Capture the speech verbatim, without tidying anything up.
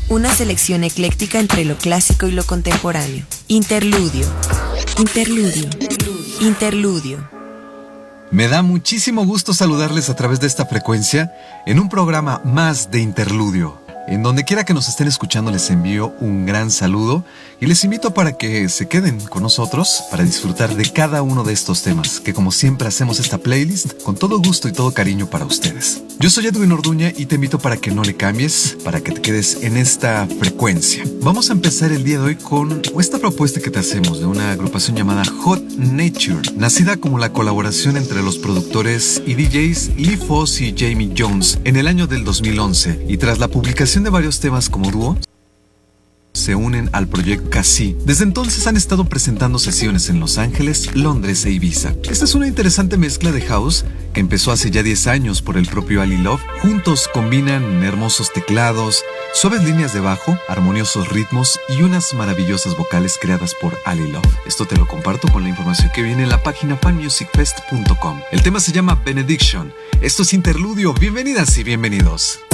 Una selección ecléctica entre lo clásico y lo contemporáneo. Interludio. Interludio. Interludio. Me da muchísimo gusto saludarles a través de esta frecuencia en un programa más de Interludio. En donde quiera que nos estén escuchando les envío un gran saludo y les invito para que se queden con nosotros para disfrutar de cada uno de estos temas, que como siempre hacemos esta playlist con todo gusto y todo cariño para ustedes. Yo soy Edwin Orduña y te invito para que no le cambies, para que te quedes en esta frecuencia. Vamos a empezar el día de hoy con esta propuesta que te hacemos de una agrupación llamada Hot Nature, nacida como la colaboración entre los productores y D Js Lee Foss y Jamie Jones en el año del dos mil once, y tras la publicación de varios temas como dúo, se unen al proyecto Casi. Desde entonces han estado presentando sesiones en Los Ángeles, Londres e Ibiza. Esta es una interesante mezcla de house que empezó hace ya diez años por el propio Ali Love. Juntos combinan hermosos teclados, suaves líneas de bajo, armoniosos ritmos y unas maravillosas vocales creadas por Ali Love. Esto te lo comparto con la información que viene en la página fan music fest punto com. El tema se llama Benediction. Esto es Interludio. Bienvenidas y bienvenidos.